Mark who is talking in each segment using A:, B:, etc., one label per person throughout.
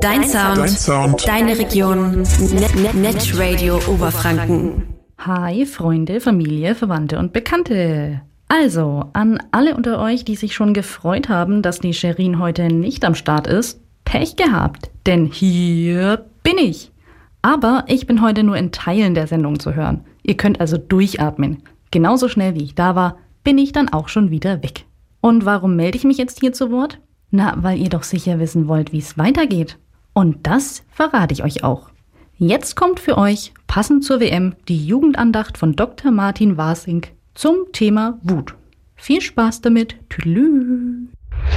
A: Dein Sound. Deine Region. Netradio Oberfranken.
B: Hi Freunde, Familie, Verwandte und Bekannte. Also, an alle unter euch, die sich schon gefreut haben, dass die Sherin heute nicht am Start ist, Pech gehabt, denn hier bin ich. Aber ich bin heute nur in Teilen der Sendung zu hören. Ihr könnt also durchatmen. Genauso schnell wie ich da war, bin ich dann auch schon wieder weg. Und warum melde ich mich jetzt hier zu Wort? Na, weil ihr doch sicher wissen wollt, wie es weitergeht. Und das verrate ich euch auch. Jetzt kommt für euch, passend zur WM, die Jugendandacht von Dr. Martin Wasing zum Thema Wut. Viel Spaß damit. Tüdelü.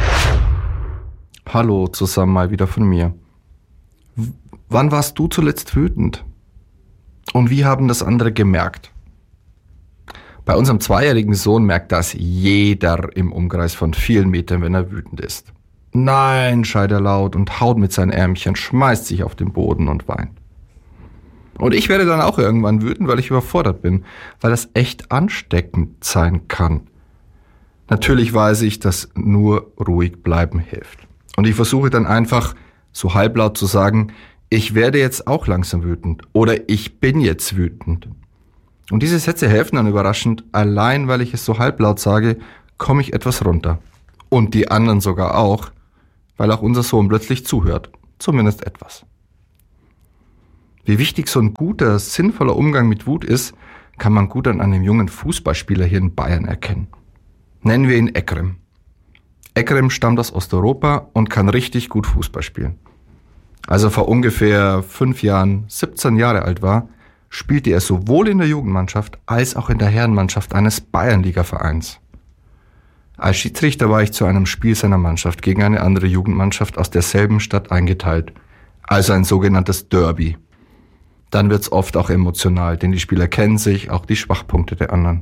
C: Hallo zusammen mal wieder von mir. Wann warst du zuletzt wütend? Und wie haben das andere gemerkt? Bei unserem 2-jährigen Sohn merkt das jeder im Umkreis von vielen Metern, wenn er wütend ist. Nein, schreit er laut und haut mit seinen Ärmchen, schmeißt sich auf den Boden und weint. Und ich werde dann auch irgendwann wütend, weil ich überfordert bin, weil das echt ansteckend sein kann. Natürlich weiß ich, dass nur ruhig bleiben hilft. Und ich versuche dann einfach, so halblaut zu sagen, ich werde jetzt auch langsam wütend oder ich bin jetzt wütend. Und diese Sätze helfen dann überraschend, allein weil ich es so halblaut sage, komme ich etwas runter. Und die anderen sogar auch, weil auch unser Sohn plötzlich zuhört, zumindest etwas. Wie wichtig so ein guter, sinnvoller Umgang mit Wut ist, kann man gut an einem jungen Fußballspieler hier in Bayern erkennen. Nennen wir ihn Ekrem. Ekrem stammt aus Osteuropa und kann richtig gut Fußball spielen. Als er vor ungefähr 5 Jahren 17 Jahre alt war, spielte er sowohl in der Jugendmannschaft als auch in der Herrenmannschaft eines Bayernliga-Vereins. Als Schiedsrichter war ich zu einem Spiel seiner Mannschaft gegen eine andere Jugendmannschaft aus derselben Stadt eingeteilt, also ein sogenanntes Derby. Dann wird's oft auch emotional, denn die Spieler kennen sich, auch die Schwachpunkte der anderen.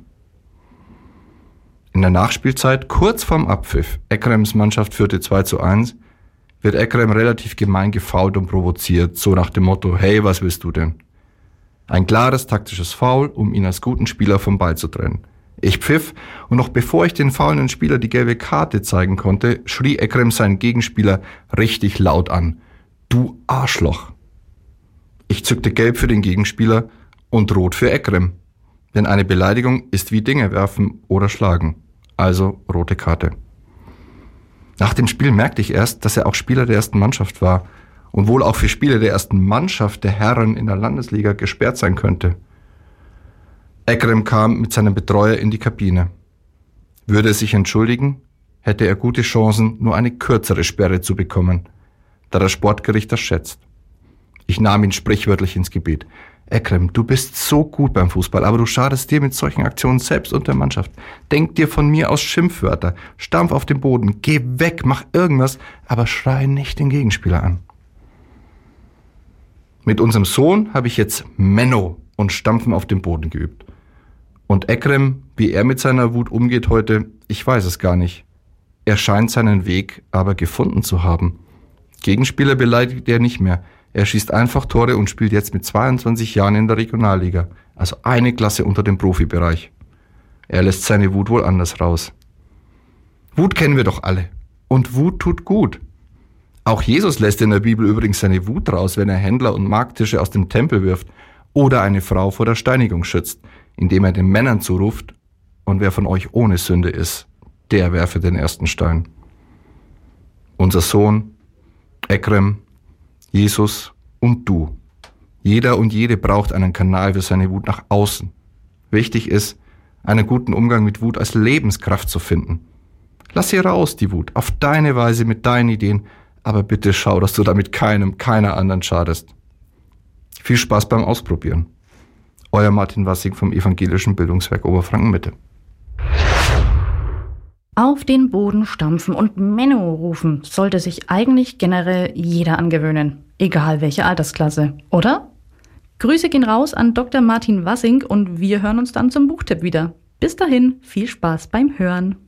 C: In der Nachspielzeit, kurz vorm Abpfiff, Ekrems Mannschaft führte 2:1, wird Ekrem relativ gemein gefoult und provoziert, so nach dem Motto, hey, was willst du denn? Ein klares taktisches Foul, um ihn als guten Spieler vom Ball zu trennen. Ich pfiff und noch bevor ich den faulenden Spieler die gelbe Karte zeigen konnte, schrie Ekrem seinen Gegenspieler richtig laut an. Du Arschloch! Ich zückte gelb für den Gegenspieler und rot für Ekrem. Denn eine Beleidigung ist wie Dinge werfen oder schlagen. Also rote Karte. Nach dem Spiel merkte ich erst, dass er auch Spieler der ersten Mannschaft war und wohl auch für Spieler der ersten Mannschaft der Herren in der Landesliga gesperrt sein könnte. Ekrem kam mit seinem Betreuer in die Kabine. Würde er sich entschuldigen, hätte er gute Chancen, nur eine kürzere Sperre zu bekommen, da das Sportgericht das schätzt. Ich nahm ihn sprichwörtlich ins Gebet. Ekrem, du bist so gut beim Fußball, aber du schadest dir mit solchen Aktionen selbst und der Mannschaft. Denk dir von mir aus Schimpfwörter, stampf auf den Boden, geh weg, mach irgendwas, aber schrei nicht den Gegenspieler an. Mit unserem Sohn habe ich jetzt Menno und Stampfen auf dem Boden geübt. Und Ekrem, wie er mit seiner Wut umgeht heute, ich weiß es gar nicht. Er scheint seinen Weg aber gefunden zu haben. Gegenspieler beleidigt er nicht mehr. Er schießt einfach Tore und spielt jetzt mit 22 Jahren in der Regionalliga, also eine Klasse unter dem Profibereich. Er lässt seine Wut wohl anders raus. Wut kennen wir doch alle. Und Wut tut gut. Auch Jesus lässt in der Bibel übrigens seine Wut raus, wenn er Händler und Markttische aus dem Tempel wirft oder eine Frau vor der Steinigung schützt, indem er den Männern zuruft, und wer von euch ohne Sünde ist, der werfe den ersten Stein. Unser Sohn, Ekrem, Jesus und du. Jeder und jede braucht einen Kanal für seine Wut nach außen. Wichtig ist, einen guten Umgang mit Wut als Lebenskraft zu finden. Lass sie raus, die Wut, auf deine Weise, mit deinen Ideen, aber bitte schau, dass du damit keiner anderen schadest. Viel Spaß beim Ausprobieren. Euer Martin Wasing vom Evangelischen Bildungswerk Oberfranken-Mitte.
B: Auf den Boden stampfen und Menno rufen sollte sich eigentlich generell jeder angewöhnen, egal welche Altersklasse, oder? Grüße gehen raus an Dr. Martin Wasing und wir hören uns dann zum Buchtipp wieder. Bis dahin, viel Spaß beim Hören.